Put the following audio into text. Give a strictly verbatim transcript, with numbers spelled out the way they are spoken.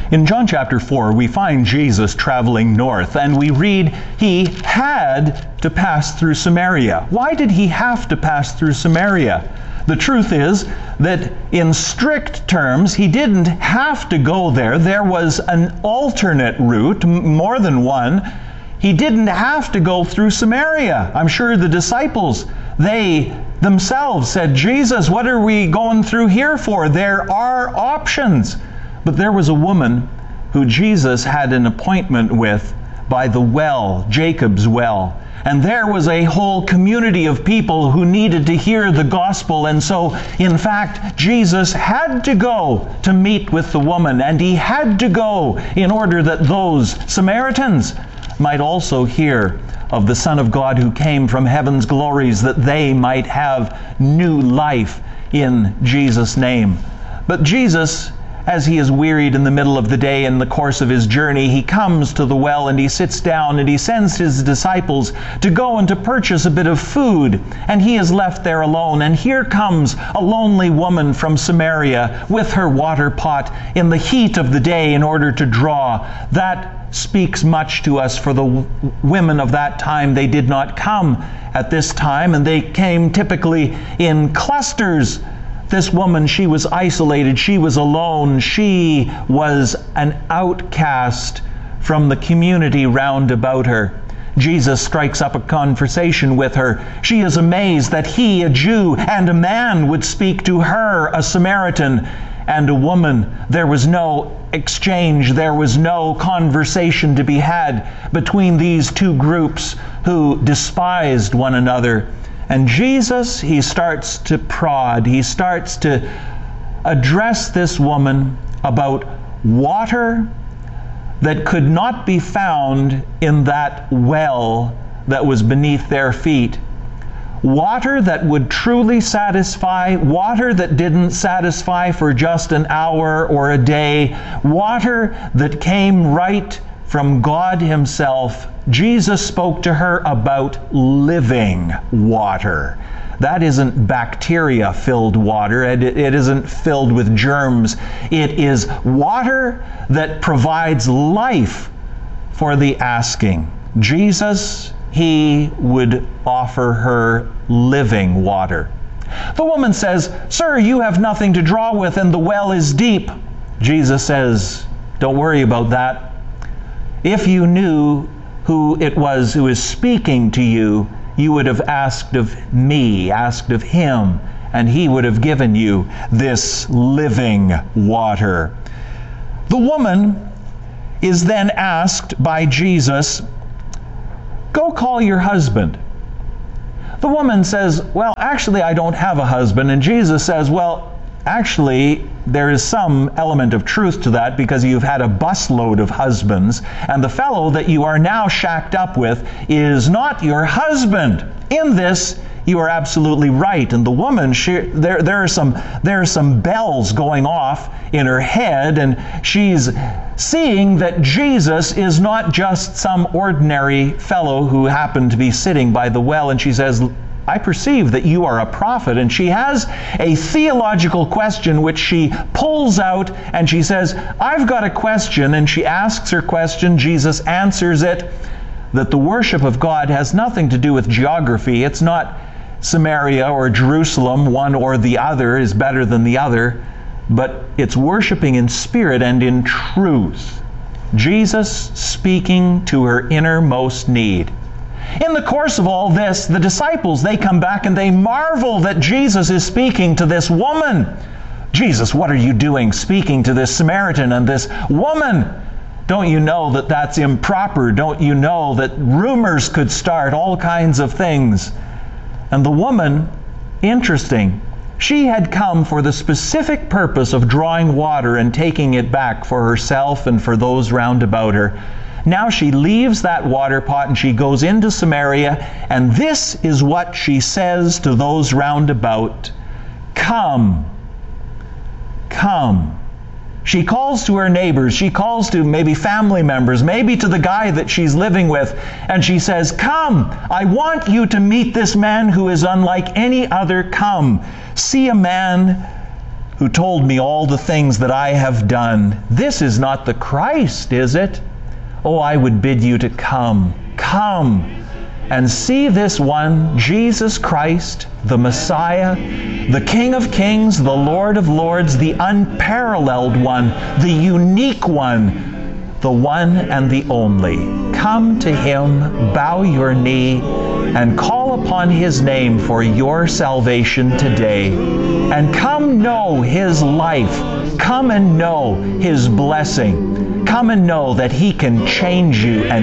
In John chapter four, we find Jesus traveling north, and we read he had to pass through Samaria. Why did he have to pass through Samaria? The truth is that in strict terms, he didn't have to go there. There was an alternate route, more than one. He didn't have to go through Samaria. I'm sure the disciples, they themselves said, Jesus, what are we going through here for? There are options. But there was a woman who Jesus had an appointment with by the well, Jacob's well. And there was a whole community of people who needed to hear the gospel. And so, in fact, Jesus had to go to meet with the woman. And he had to go in order that those Samaritans might also hear of the Son of God who came from heaven's glories, that they might have new life in Jesus' name. But Jesus, as he is wearied in the middle of the day in the course of his journey, he comes to the well and he sits down and he sends his disciples to go and to purchase a bit of food. And he is left there alone. And here comes a lonely woman from Samaria with her water pot in the heat of the day in order to draw. That speaks much to us for the w- women of that time. They did not come at this time, and they came typically in clusters. This woman, she was isolated. She was alone. She was an outcast from the community round about her. Jesus strikes up a conversation with her. She is amazed that he, a Jew, and a man would speak to her, a Samaritan, and a woman. There was no exchange. There was no conversation to be had between these two groups who despised one another. And Jesus, he starts to prod. He starts to address this woman about water that could not be found in that well that was beneath their feet. Water that would truly satisfy, water that didn't satisfy for just an hour or a day, water that came right from God himself. Jesus spoke to her about living water. That isn't bacteria-filled water. It, it isn't filled with germs. It is water that provides life for the asking. Jesus, he would offer her living water. The woman says, "Sir, you have nothing to draw with, and the well is deep." Jesus says, "Don't worry about that. If you knew who it was who is speaking to you, you would have asked of me, asked of him, and he would have given you this living water." The woman is then asked by Jesus, "Go call your husband." The woman says, "Well, actually, I don't have a husband." And Jesus says, "Well, actually, there is some element of truth to that, because you've had a busload of husbands, and the fellow that you are now shacked up with is not your husband. In this, you are absolutely right." And the woman, she, there, there are some, there are some bells going off in her head, and she's seeing that Jesus is not just some ordinary fellow who happened to be sitting by the well. And she says, "I perceive that you are a prophet." And she has a theological question which she pulls out, and she says, "I've got a question." And she asks her question. Jesus answers it, that the worship of God has nothing to do with geography. It's not Samaria or Jerusalem. One or the other is better than the other, but it's worshiping in spirit and in truth. Jesus speaking to her innermost need. In the course of all this, the disciples, they come back and they marvel that Jesus is speaking to this woman. "Jesus, what are you doing speaking to this Samaritan and this woman? Don't you know that that's improper? Don't you know that rumors could start, all kinds of things?" And the woman, interesting, she had come for the specific purpose of drawing water and taking it back for herself and for those round about her. Now she leaves that water pot and she goes into Samaria, and this is what she says to those round about. "Come, come." She calls to her neighbors. She calls to maybe family members, maybe to the guy that she's living with, and she says, "Come, I want you to meet this man who is unlike any other. Come, see a man who told me all the things that I have done. This is not the Christ, is it? Oh, I would bid you to come, come, and see this one, Jesus Christ, the Messiah, the King of Kings, the Lord of Lords, the unparalleled one, the unique one, the one and the only. Come to Him, bow your knee, and call upon His name for your salvation today. And come know His life. Come and know His blessing. Come and know that He can change you and